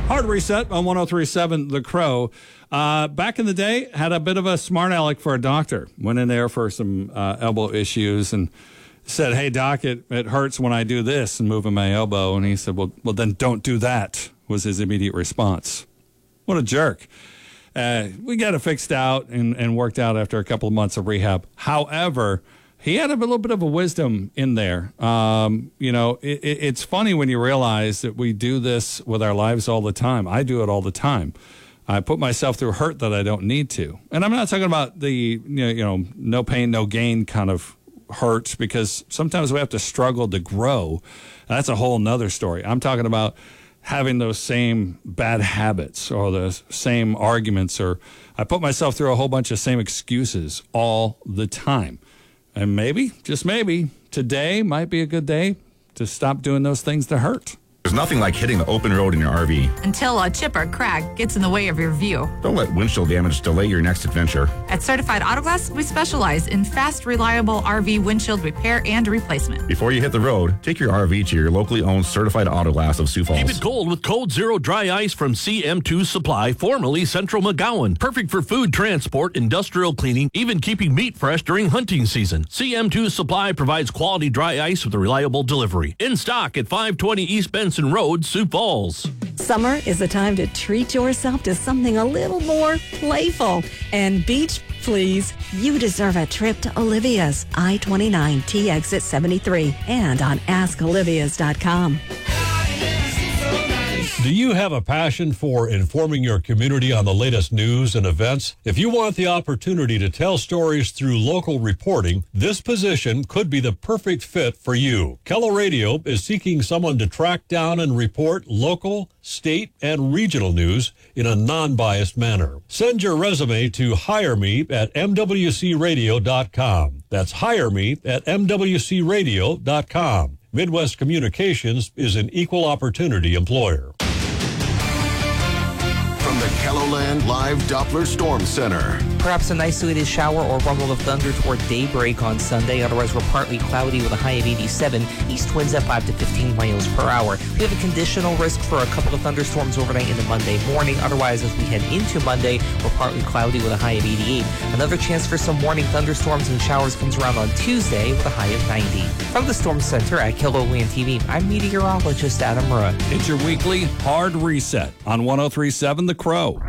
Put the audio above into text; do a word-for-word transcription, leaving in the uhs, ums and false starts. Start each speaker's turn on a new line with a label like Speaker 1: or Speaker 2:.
Speaker 1: Hard Reset on one oh three point seven The Crow. Uh, back in the day, had a bit of a smart aleck for a doctor. Went in there for some uh, elbow issues and said, hey, doc, it, it hurts when I do this and moving my elbow. And he said, well, well, then don't do that, was his immediate response. What a jerk. Uh, we got it fixed out and, and worked out after a couple of months of rehab. However, he had a little bit of a wisdom in there. Um, you know, it, it, it's funny when you realize that we do this with our lives all the time. I do it all the time. I put myself through hurt that I don't need to. And I'm not talking about the, you know, you know no pain, no gain kind of hurt, because sometimes we have to struggle to grow. That's a whole nother story. I'm talking about having those same bad habits or the same arguments, or I put myself through a whole bunch of same excuses all the time. And maybe, just maybe, today might be a good day to stop doing those things that hurt.
Speaker 2: There's nothing like hitting the open road in your R V.
Speaker 3: Until a chip or crack gets in the way of your view.
Speaker 2: Don't let windshield damage delay your next adventure.
Speaker 3: At Certified Auto Glass, we specialize in fast, reliable R V windshield repair and replacement.
Speaker 2: Before you hit the road, take your R V to your locally owned Certified Auto Glass of Sioux Falls.
Speaker 4: Keep it cold with Cold Zero Dry Ice from C M two Supply, formerly Central McGowan. Perfect for food transport, industrial cleaning, even keeping meat fresh during hunting season. C M two Supply provides quality dry ice with a reliable delivery. In stock at five twenty East Benson Road, Sioux Falls.
Speaker 5: Summer is the time to treat yourself to something a little more playful. And beach, please. You deserve a trip to Olivia's, I twenty-nine T exit seventy-three, and on ask olivias dot com.
Speaker 6: Do you have a passion for informing your community on the latest news and events? If you want the opportunity to tell stories through local reporting, this position could be the perfect fit for you. Kello Radio is seeking someone to track down and report local, state, and regional news in a non-biased manner. Send your resume to hire me at m w c radio dot com. That's hire me at m w c radio dot com. Midwest Communications is an equal opportunity employer.
Speaker 7: From the KELOLAND Live Doppler Storm Center.
Speaker 8: Perhaps an isolated shower or rumble of thunder toward daybreak on Sunday. Otherwise, we're partly cloudy with a high of eighty-seven. East winds at five to fifteen miles per hour. We have a conditional risk for a couple of thunderstorms overnight into Monday morning. Otherwise, as we head into Monday, we're partly cloudy with a high of eighty-eight. Another chance for some morning thunderstorms and showers comes around on Tuesday with a high of ninety. From the Storm Center at KELOLAND T V, I'm meteorologist Adam Rudd.
Speaker 1: It's your weekly Hard Reset on one oh three point seven The Crow.